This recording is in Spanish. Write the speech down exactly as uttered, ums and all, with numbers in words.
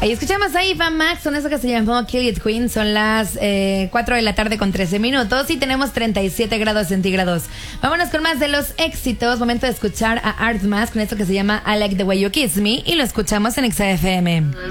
Ahí escuchamos a Eva Max, con eso que se llamó Kill It Queen. Son las eh, cuatro de la tarde con trece minutos y tenemos treinta y siete grados centígrados. Vámonos con más de los éxitos. Momento de escuchar a Artmas con esto que se llama I Like the Way You Kiss Me y lo escuchamos en X F M.